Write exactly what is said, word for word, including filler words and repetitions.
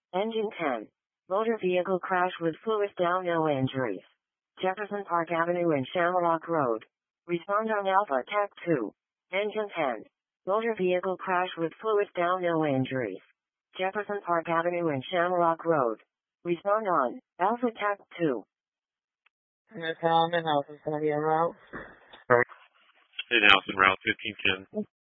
Engine ten. Motor vehicle crash with fluid down, no injuries. Jefferson Park Avenue and Shamrock Road. Respond on Alpha Tech two. Engine ten. Motor vehicle crash with fluid down, no injuries. Jefferson Park Avenue and Shamrock Road. Respond on Alpha Tech two. Miss Hellman, House is going to be en route. In house en route fifteen ten.